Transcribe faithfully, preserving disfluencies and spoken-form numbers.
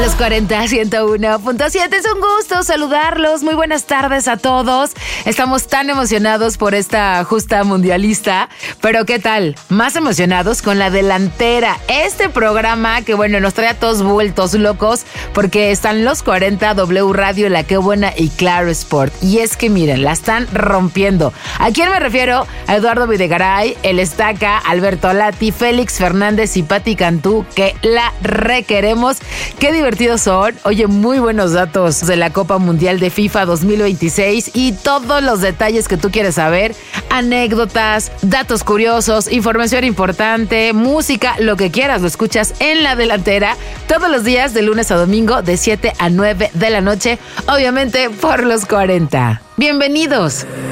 Los cuarenta, ciento uno punto siete, es un gusto saludarlos. Muy buenas tardes a todos. Estamos tan emocionados por esta justa mundialista, pero ¿qué tal? Más emocionados con la delantera. Este programa que, bueno, nos trae a todos vueltos locos porque están los cuarenta, W Radio, La Qué Buena y Claro Sport. Y es que miren, la están rompiendo. ¿A quién me refiero? A Eduardo Videgaray, El Estaca, Alberto Lati, Félix Fernández y Pati Cantú, que la requeremos. Qué divertidos son. Oye, muy buenos datos de la Copa Mundial de FIFA dos mil veintiséis y todos los detalles que tú quieres saber, anécdotas, datos curiosos, información importante, música, lo que quieras, lo escuchas en la delantera todos los días de lunes a domingo de siete a nueve de la noche, obviamente por los cuarenta. Bienvenidos.